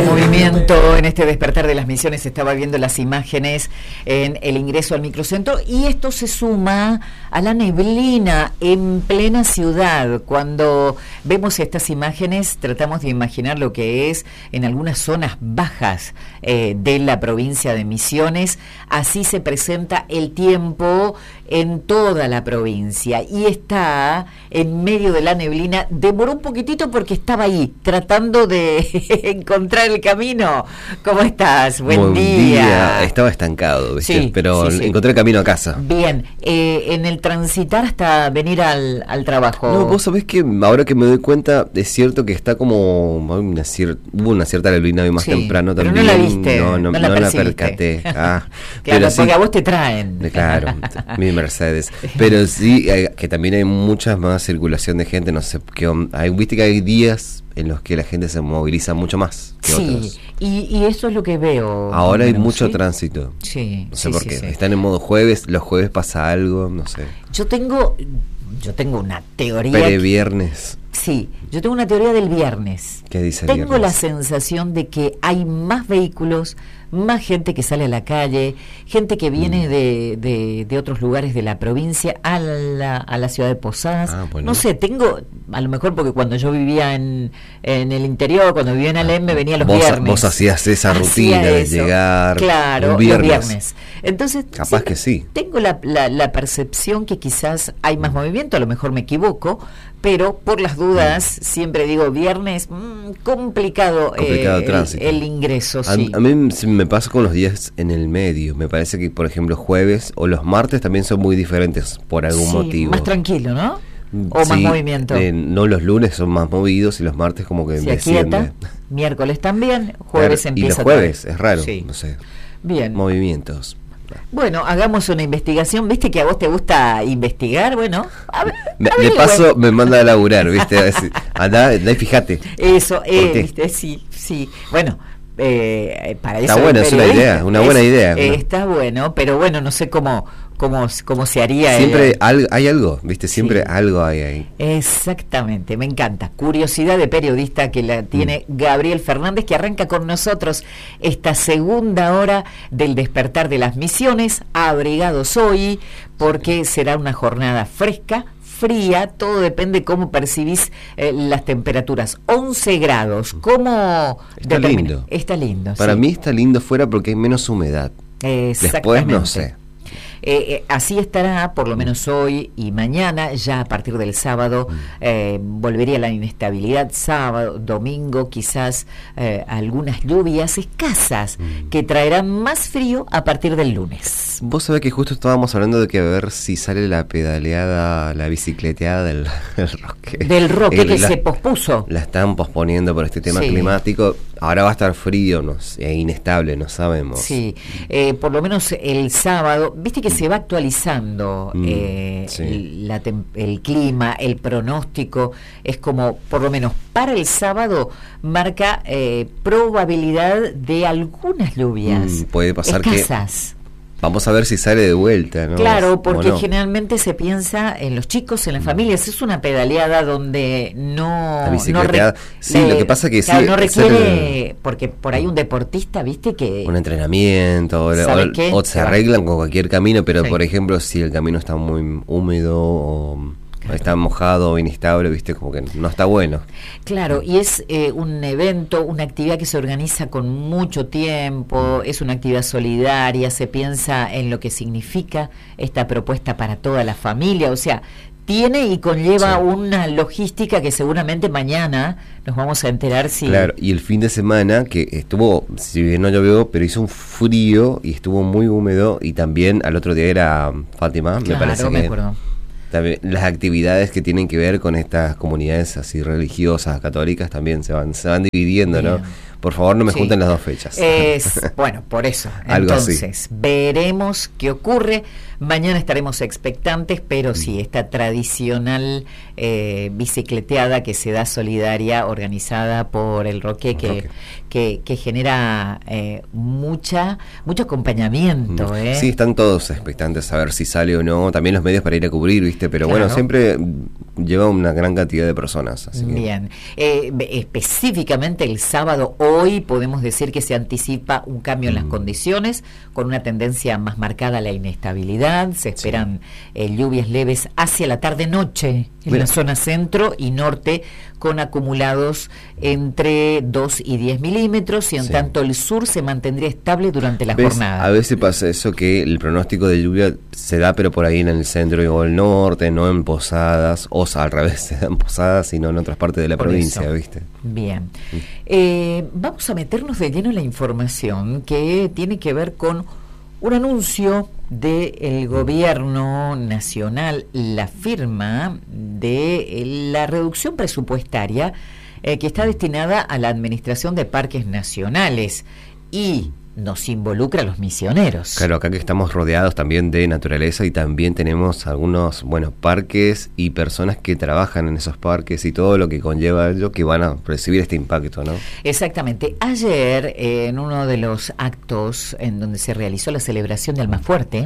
movimiento en este despertar de las misiones. Estaba viendo las imágenes en el ingreso al microcentro y esto se suma a la neblina en plena ciudad. Cuando vemos estas imágenes tratamos de imaginar lo que es en algunas zonas bajas de la provincia de Misiones. Así se presenta el tiempo en toda la provincia y está en medio de la neblina. Demoró un poquitito porque estaba ahí tratando de encontrar el camino. ¿Cómo estás? Buen día. Estaba estancado, ¿viste? Sí, pero sí. encontré el camino a casa. Bien, en el transitar hasta venir al trabajo. No, vos sabés que ahora que me doy cuenta, es cierto que está como hubo una cierta neblina hoy más temprano pero también. No la viste, no la percaté. Claro, pero porque sí, a vos te traen. Claro, mi Mercedes. Pero sí, que también hay mucha más circulación de gente, no sé qué onda. Viste que hay días en los que la gente se moviliza mucho más que otros. Y eso es lo que veo. Ahora hay mucho tránsito. Sí. No sé por qué. Están en modo jueves, los jueves pasa algo, no sé. Yo tengo una teoría. Viernes. Sí, yo tengo una teoría del viernes. ¿Qué dice el Tengo viernes? la sensación de que hay más vehículos, más gente que sale a la calle, gente que viene de otros lugares de la provincia a la ciudad de Posadas. Bueno. No sé, a lo mejor porque cuando yo vivía en el interior, cuando vivía en Alem, me venía los viernes. Vos hacías esa rutina de llegar. Claro, un los viernes. Entonces, capaz que sí. Tengo la percepción que quizás hay más movimiento, a lo mejor me equivoco, pero por las dudas siempre digo viernes, complicado tránsito. el ingreso. A mí me pasa con los días en el medio. Me parece que, por ejemplo, jueves o los martes también son muy diferentes por algún motivo. Más tranquilo, ¿no? O más movimiento. No, los lunes son más movidos y los martes como que desciende. Miércoles también, jueves empieza. Y los jueves, es raro, sí. No sé. Bien. Movimientos. Bueno, hagamos una investigación. ¿Viste que a vos te gusta investigar? Bueno, de paso me manda a laburar, ¿viste? Andá y fíjate. Eso, ¿viste? Sí. Bueno, para eso. Está bueno, es una buena idea. Está bueno, pero bueno, no sé cómo se haría. Siempre hay algo, ¿viste? Siempre algo hay ahí. Exactamente, me encanta. Curiosidad de periodista que la tiene Gabriel Fernández, que arranca con nosotros esta segunda hora del despertar de las misiones, abrigados hoy, porque será una jornada fresca, fría, todo depende cómo percibís las temperaturas. 11 grados, ¿cómo? Está lindo. Está lindo. Para mí está lindo fuera porque hay menos humedad. Después no sé. Así estará por lo menos hoy y mañana. Ya a partir del sábado volvería la inestabilidad. Sábado, domingo, quizás algunas lluvias escasas que traerán más frío a partir del lunes. Vos sabés que justo estábamos hablando de que a ver si sale la pedaleada, la bicicleteada del Roque. Del Roque que se pospuso. La están posponiendo por este tema climático. Ahora va a estar frío, inestable, no sabemos. Sí, por lo menos el sábado, viste que se va actualizando el clima, el pronóstico, es como, por lo menos para el sábado, marca probabilidad de algunas lluvias. Puede pasar escasas. Vamos a ver si sale de vuelta, ¿no? Claro, porque generalmente se piensa en los chicos, en las familias. Es una pedaleada donde no... La bicicleteada. Lo que pasa que no requiere... Porque por ahí un deportista, viste que... Un entrenamiento, o se arreglan con cualquier camino, pero por ejemplo, si el camino está muy húmedo o... está mojado o inestable, viste, como que no está bueno. Claro, y es un evento, una actividad que se organiza con mucho tiempo, es una actividad solidaria, se piensa en lo que significa esta propuesta para toda la familia, o sea, tiene y conlleva una logística que seguramente mañana nos vamos a enterar si... Claro, y el fin de semana que estuvo, si bien no llovió, pero hizo un frío y estuvo muy húmedo, y también al otro día era Fátima, me parece que... me acuerdo. También las actividades que tienen que ver con estas comunidades así religiosas, católicas, también se van dividiendo, ¿no? Por favor, no me junten las dos fechas. Bueno, por eso. Algo entonces, así. Veremos qué ocurre. Mañana estaremos expectantes, pero sí, esta tradicional bicicleteada que se da solidaria, organizada por el Roque, que genera mucho acompañamiento. Sí, están todos expectantes a ver si sale o no. También los medios para ir a cubrir, ¿viste? Pero bueno, siempre lleva una gran cantidad de personas. Así que... Bien. Específicamente el sábado hoy podemos decir que se anticipa un cambio en las condiciones, con una tendencia más marcada a la inestabilidad. Se esperan lluvias leves hacia la tarde-noche en la zona centro y norte, con acumulados entre 2 y 10 milímetros, y en tanto el sur se mantendría estable durante la jornada. A veces pasa eso, que el pronóstico de lluvia se da, pero por ahí en el centro o el norte, no en Posadas, o sea, al revés, se da en Posadas, sino en otras partes de la provincia, eso. ¿Viste? Bien. Vamos a meternos de lleno en la información que tiene que ver con un anuncio del gobierno nacional, la firma de la reducción presupuestaria que está destinada a la administración de parques nacionales, y nos involucra a los misioneros. Claro, acá que estamos rodeados también de naturaleza, y también tenemos algunos parques y personas que trabajan en esos parques y todo lo que conlleva ello, que van a recibir este impacto, ¿no? Exactamente. Ayer, en uno de los actos en donde se realizó la celebración de Almafuerte,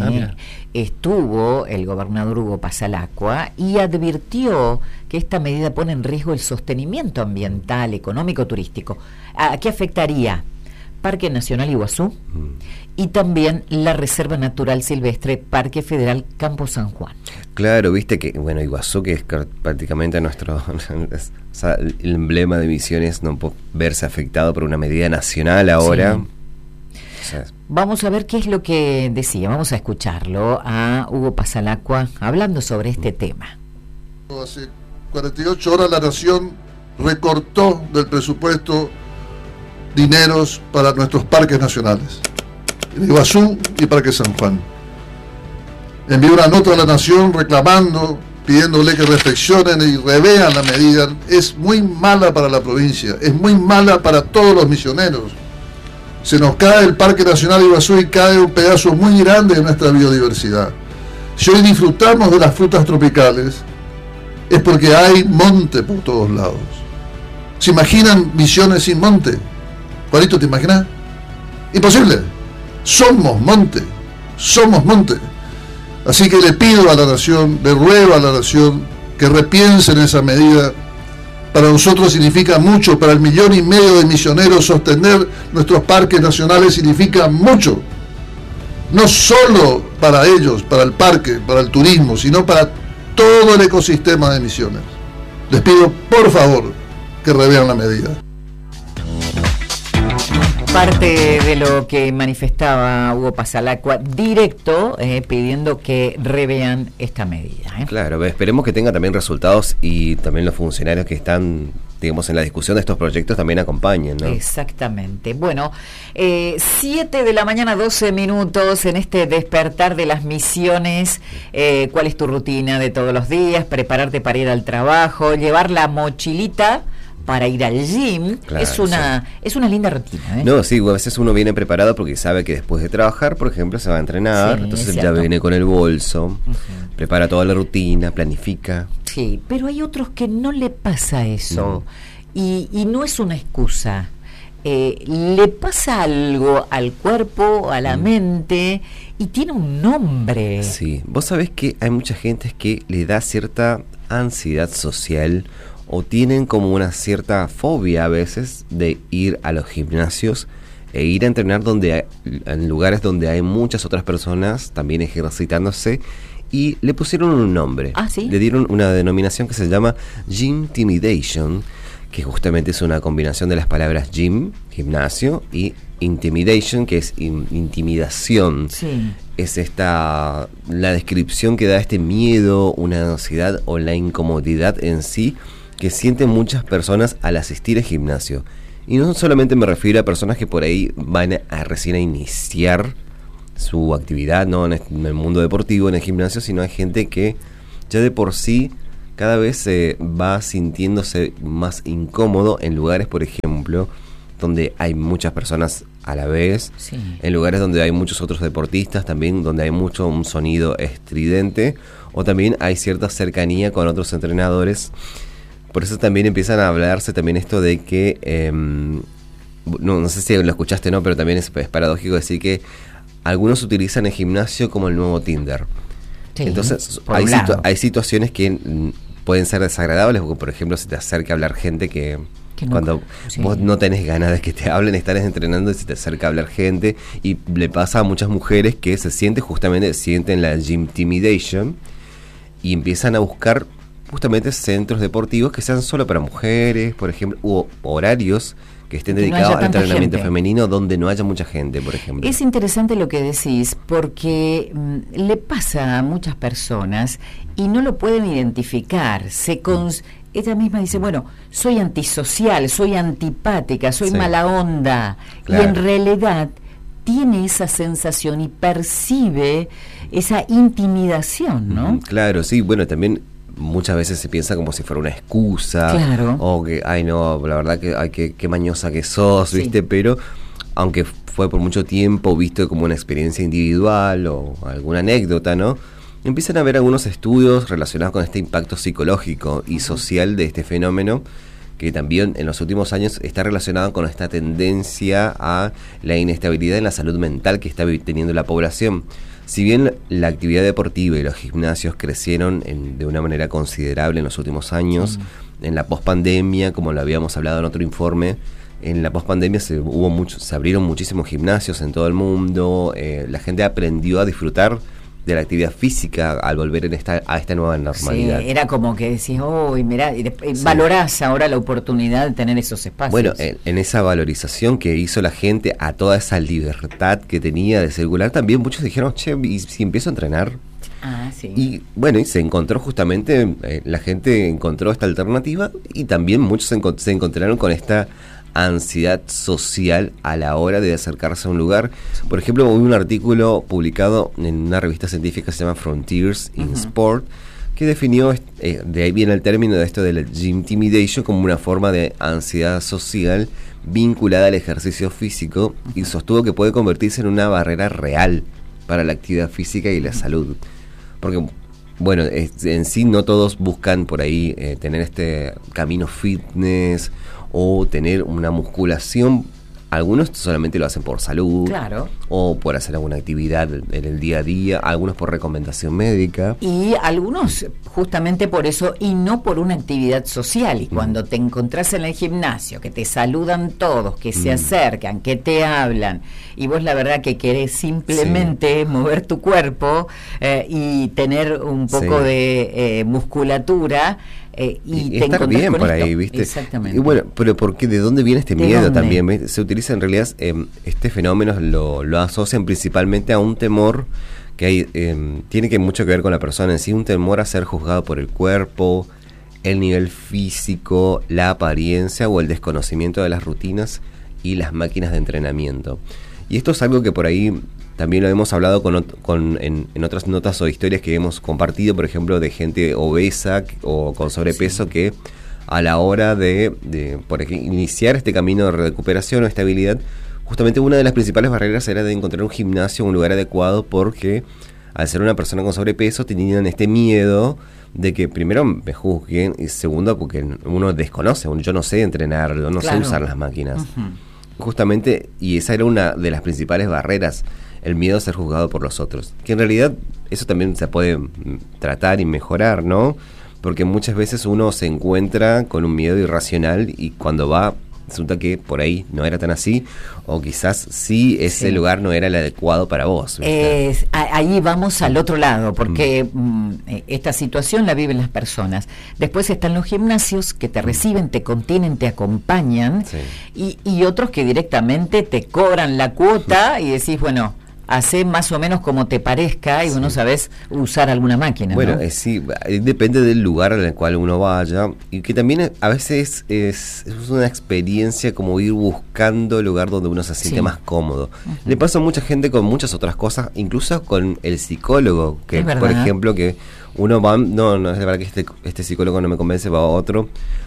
estuvo el gobernador Hugo Pasalacqua y advirtió que esta medida pone en riesgo el sostenimiento ambiental, económico, turístico. ¿A qué afectaría? Parque Nacional Iguazú y también la Reserva Natural Silvestre Parque Federal Campo San Juan. Claro, viste que, Iguazú, que es prácticamente nuestro, o sea, el emblema de Misiones, no puede verse afectado por una medida nacional ahora. Sí. Vamos a ver qué es lo que decía, vamos a escucharlo a Hugo Pasalacqua hablando sobre este tema. Hace 48 horas la Nación recortó del presupuesto dineros para nuestros parques nacionales, Iguazú y Parque San Juan. Envió una nota a la Nación reclamando, pidiéndole que reflexionen y revean la medida. Es muy mala para la provincia, es muy mala para todos los misioneros. Se nos cae el Parque Nacional Iguazú y cae un pedazo muy grande de nuestra biodiversidad. Si hoy disfrutamos de las frutas tropicales, es porque hay monte por todos lados. ¿Se imaginan Misiones sin monte? Juanito, ¿te imaginas? Imposible. Somos monte. Así que le pido a la Nación, le ruego a la Nación que repiensen esa medida. Para nosotros significa mucho, para el 1,5 millones de misioneros sostener nuestros parques nacionales significa mucho. No solo para ellos, para el parque, para el turismo, sino para todo el ecosistema de Misiones. Les pido, por favor, que revean la medida. Parte de lo que manifestaba Hugo Pasalacqua directo, pidiendo que revean esta medida. Claro, esperemos que tenga también resultados, y también los funcionarios que están, digamos, en la discusión de estos proyectos también acompañen, ¿no? Exactamente. Bueno, 7 de la mañana, 12 minutos en este despertar de las Misiones. ¿Cuál es tu rutina de todos los días? Prepararte para ir al trabajo, llevar la mochilita para ir al gym. Claro, es una linda rutina, No, sí, a veces uno viene preparado porque sabe que después de trabajar, por ejemplo, se va a entrenar, entonces ya viene con el bolso, prepara toda la rutina, planifica. Sí, pero hay otros que no le pasa eso, y no es una excusa. Le pasa algo al cuerpo, a la mente, y tiene un nombre. Sí, vos sabés que hay mucha gente que le da cierta ansiedad social, o tienen como una cierta fobia a veces de ir a los gimnasios e ir a entrenar en lugares donde hay muchas otras personas también ejercitándose, y le pusieron un nombre. ¿Sí? Le dieron una denominación que se llama Gymtimidation, que justamente es una combinación de las palabras gym, gimnasio, y intimidation, que es intimidación. Sí. Es la descripción que da este miedo, una ansiedad o la incomodidad en sí que sienten muchas personas al asistir al gimnasio. Y no solamente me refiero a personas que por ahí van recién a iniciar su actividad, no en el mundo deportivo, en el gimnasio, sino hay gente que ya de por sí cada vez va sintiéndose más incómodo en lugares, por ejemplo, donde hay muchas personas a la vez, en lugares donde hay muchos otros deportistas también, donde hay un sonido estridente, o también hay cierta cercanía con otros entrenadores. Por eso también empiezan a hablarse también esto de que, no sé si lo escuchaste o no, pero también es paradójico decir que algunos utilizan el gimnasio como el nuevo Tinder. Sí, entonces hay situaciones que pueden ser desagradables, porque por ejemplo se te acerca a hablar gente que que no, cuando vos no tenés ganas de que te hablen, estás entrenando y se te acerca a hablar gente, y le pasa a muchas mujeres que sienten la gymtimidation y empiezan a buscar justamente centros deportivos que sean solo para mujeres, por ejemplo, u horarios que estén dedicados al entrenamiento femenino donde no haya mucha gente, por ejemplo. Es interesante lo que decís, porque le pasa a muchas personas y no lo pueden identificar. Ella misma dice, bueno, soy antisocial, soy antipática, soy mala onda. Claro. Y en realidad tiene esa sensación y percibe esa intimidación, ¿no? Claro, sí, bueno, también muchas veces se piensa como si fuera una excusa, claro, o que, ay no, la verdad que ay, qué mañosa que sos, sí, ¿viste? Pero aunque fue por mucho tiempo visto como una experiencia individual o alguna anécdota, ¿no? Empiezan a haber algunos estudios relacionados con este impacto psicológico y social de este fenómeno, que también en los últimos años está relacionado con esta tendencia a la inestabilidad en la salud mental que está teniendo la población. Si bien la actividad deportiva y los gimnasios crecieron de una manera considerable en los últimos años, en la pospandemia, como lo habíamos hablado en otro informe, en la pospandemia se abrieron muchísimos gimnasios en todo el mundo, la gente aprendió a disfrutar de la actividad física al volver a esta nueva normalidad. Sí, era como que decís, mirá, valorás ahora la oportunidad de tener esos espacios. Bueno, en esa valorización que hizo la gente a toda esa libertad que tenía de circular, también muchos dijeron, che, ¿y si empiezo a entrenar? Sí. Y bueno, y se encontró justamente, la gente encontró esta alternativa y también muchos se encontraron con esta ansiedad social a la hora de acercarse a un lugar. Por ejemplo, hubo un artículo publicado en una revista científica que se llama Frontiers in Sport, que definió, de ahí viene el término de esto de la gymtimidation, como una forma de ansiedad social vinculada al ejercicio físico, y sostuvo que puede convertirse en una barrera real para la actividad física y la salud. Porque bueno, en sí no todos buscan por ahí tener este camino fitness o tener una musculación. Algunos solamente lo hacen por salud, claro, o por hacer alguna actividad en el día a día, algunos por recomendación médica. Y algunos justamente por eso y no por una actividad social. Y cuando te encontrás en el gimnasio, que te saludan todos, que se acercan, que te hablan, y vos la verdad que querés simplemente mover tu cuerpo y tener un poco de musculatura, y te estar bien por esto. Ahí, ¿viste? Exactamente. Y bueno, pero ¿por qué? ¿De dónde viene este miedo también? ¿Ves? Se utiliza en realidad, este fenómeno lo asocian principalmente a un temor que hay, tiene mucho que ver con la persona en sí, un temor a ser juzgado por el cuerpo, el nivel físico, la apariencia o el desconocimiento de las rutinas y las máquinas de entrenamiento. Y esto es algo que por ahí también lo hemos hablado en otras notas o historias que hemos compartido, por ejemplo, de gente obesa o con sobrepeso, que a la hora de por ejemplo, iniciar este camino de recuperación o estabilidad, justamente una de las principales barreras era de encontrar un gimnasio, un lugar adecuado, porque al ser una persona con sobrepeso tenían este miedo de que primero me juzguen y segundo porque uno desconoce, yo no sé entrenar, yo no sé usar las máquinas. Justamente, y esa era una de las principales barreras, el miedo a ser juzgado por los otros, que en realidad eso también se puede tratar y mejorar, ¿no? Porque muchas veces uno se encuentra con un miedo irracional y cuando va resulta que por ahí no era tan así, o quizás sí ese lugar no era el adecuado para vos. Ahí vamos al otro lado, porque esta situación la viven las personas. Después están los gimnasios que te reciben, te contienen, te acompañan, y otros que directamente te cobran la cuota y decís, bueno, hace más o menos como te parezca y vos no sabés usar alguna máquina. Bueno, ¿no? Sí, depende del lugar al cual uno vaya, y que también a veces es una experiencia como ir buscando el lugar donde uno se siente más cómodo. Le pasa a mucha gente con muchas otras cosas, incluso con el psicólogo, que por ejemplo que uno va, no es verdad que este psicólogo no me convence, va a otro.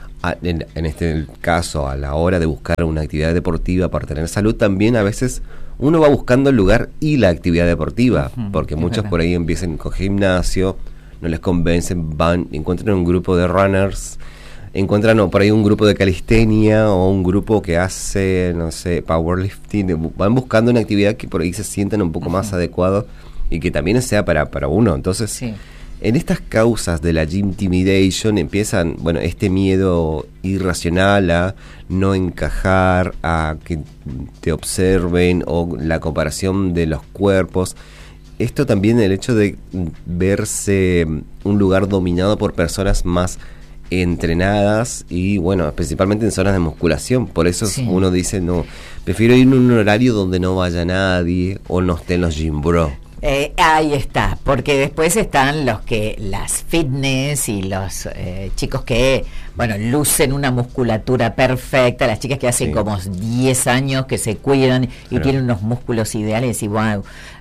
En este caso, a la hora de buscar una actividad deportiva para tener salud, también a veces uno va buscando el lugar y la actividad deportiva, porque muchos por ahí empiezan con gimnasio, no les convencen, encuentran un grupo de runners, encuentran por ahí un grupo de calistenia o un grupo que hace, no sé, powerlifting, van buscando una actividad que por ahí se sientan un poco más adecuado y que también sea para uno. Entonces, En estas causas de la gymtimidation empiezan, bueno, este miedo irracional a no encajar, a que te observen, o la comparación de los cuerpos. Esto también, el hecho de verse un lugar dominado por personas más entrenadas y, bueno, principalmente en zonas de musculación. Por eso uno dice, no, prefiero ir en un horario donde no vaya nadie o no estén los gym bro. Ahí está, porque después están las fitness y los chicos que, bueno, lucen una musculatura perfecta, las chicas que hacen como 10 años que se cuidan y tienen unos músculos ideales y wow,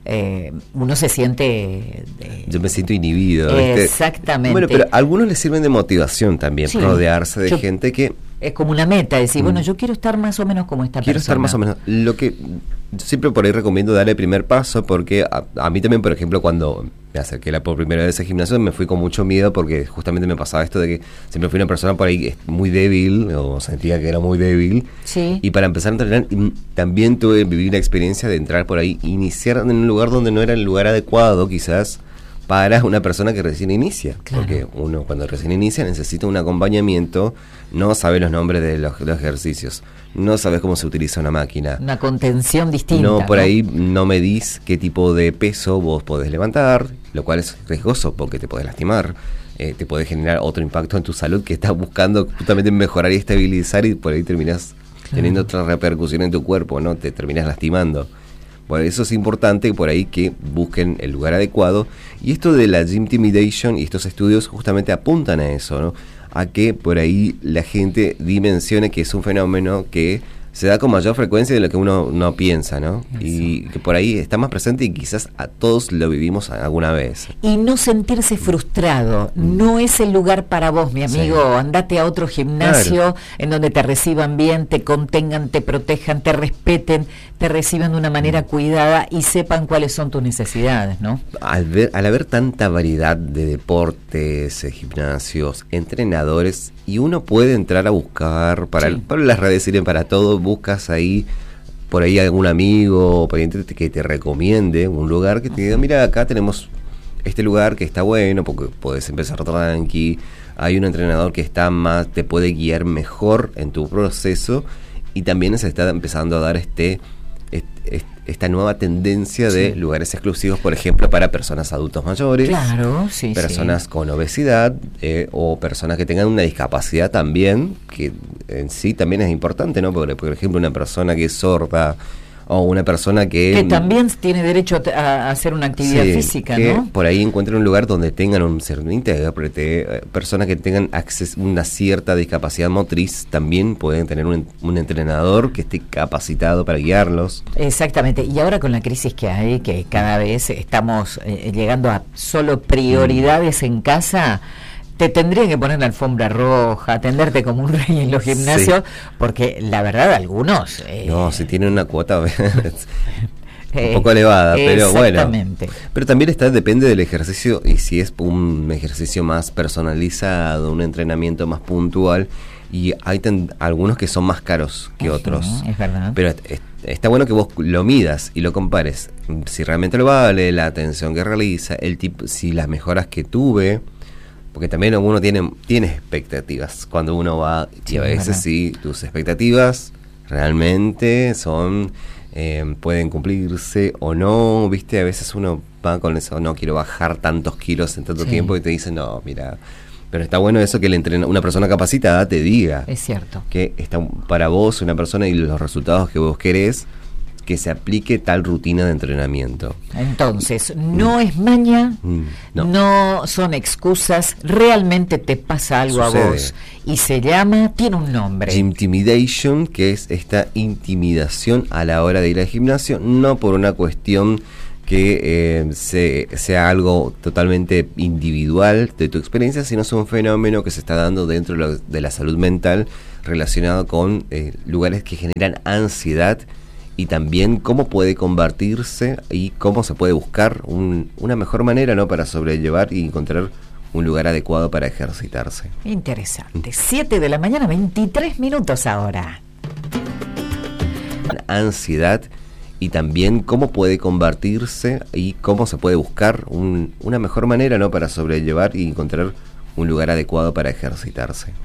uno se siente... Yo me siento inhibido. ¿Viste? Exactamente. Bueno, pero a algunos les sirven de motivación también, rodearse de gente que... Es como una meta, decir, bueno, yo quiero estar más o menos como esta persona. Quiero estar más o menos. Lo que siempre por ahí recomiendo dar el primer paso, porque a mí también, por ejemplo, cuando me acerqué por primera vez al gimnasio, me fui con mucho miedo, porque justamente me pasaba esto de que siempre fui una persona por ahí muy débil, o sentía que era muy débil. Sí. Y para empezar a entrenar, también viví la experiencia de entrar por ahí, iniciar en un lugar donde no era el lugar adecuado, quizás, para una persona que recién inicia. Claro. Porque uno cuando recién inicia necesita un acompañamiento, no sabe los nombres de los ejercicios, no sabes cómo se utiliza una máquina. Una contención distinta. No, por ahí no medís qué tipo de peso vos podés levantar, lo cual es riesgoso porque te podés lastimar, te puede generar otro impacto en tu salud que estás buscando justamente mejorar y estabilizar, y por ahí terminás teniendo otra repercusión en tu cuerpo, ¿no? Te terminás lastimando. Por eso es importante por ahí que busquen el lugar adecuado. Y esto de la gymtimidation y estos estudios justamente apuntan a eso, ¿no? A que por ahí la gente dimensione que es un fenómeno que se da con mayor frecuencia de lo que uno no piensa, ¿no? Eso. Y que por ahí está más presente y quizás a todos lo vivimos alguna vez. Y no sentirse frustrado, no es el lugar para vos, mi amigo. Sí. Andate a otro gimnasio en donde te reciban bien, te contengan, te protejan, te respeten, te reciban de una manera cuidada y sepan cuáles son tus necesidades, ¿no? Al haber tanta variedad de deportes, gimnasios, entrenadores, y uno puede entrar a buscar, para las redes sirven para todo, buscas ahí, por ahí algún amigo o pariente que te recomiende un lugar, que te diga, mira, acá tenemos este lugar que está bueno, porque puedes empezar tranqui, hay un entrenador que está más, te puede guiar mejor en tu proceso, y también se está empezando a dar esta nueva tendencia de lugares exclusivos, por ejemplo, para personas adultos mayores, personas con obesidad, o personas que tengan una discapacidad también, que en sí también es importante, ¿no? Porque, por ejemplo, una persona que es sorda, o una persona que también tiene derecho a hacer una actividad física, que ¿no? Por ahí encuentren un lugar donde tengan un cierto intérprete, personas que tengan una cierta discapacidad motriz también pueden tener un entrenador que esté capacitado para guiarlos. Exactamente, y ahora con la crisis que hay, que cada vez estamos llegando a solo prioridades en casa, te tendrían que poner la alfombra roja, atenderte como un rey en los gimnasios, porque la verdad algunos... no, si tienen una cuota un poco elevada, pero bueno. Pero también depende del ejercicio, y si es un ejercicio más personalizado, un entrenamiento más puntual, y hay algunos que son más caros que otros. Es verdad. Pero está bueno que vos lo midas y lo compares, si realmente lo vale, la atención que realiza, el tipo, si las mejoras que tuve... Porque también uno tiene expectativas cuando uno va, y a veces sí, tus expectativas realmente son, pueden cumplirse o no, ¿viste? A veces uno va con eso, no quiero bajar tantos kilos en tanto tiempo, y te dicen, no, mira, pero está bueno eso que una persona capacitada te diga. Es cierto. Que está para vos, una persona, y los resultados que vos querés, que se aplique tal rutina de entrenamiento. Entonces, no es maña, no son excusas, realmente te pasa algo a vos, y tiene un nombre. Gymtimidation, que es esta intimidación a la hora de ir al gimnasio, no por una cuestión que sea algo totalmente individual de tu experiencia, sino es un fenómeno que se está dando dentro de la salud mental, relacionado con lugares que generan ansiedad, y también cómo puede convertirse y cómo se puede buscar una mejor manera, ¿no?, para sobrellevar y encontrar un lugar adecuado para ejercitarse. Interesante. 7 de la mañana, 23 minutos ahora. Ansiedad y también cómo puede convertirse y cómo se puede buscar una mejor manera, ¿no?, para sobrellevar y encontrar un lugar adecuado para ejercitarse.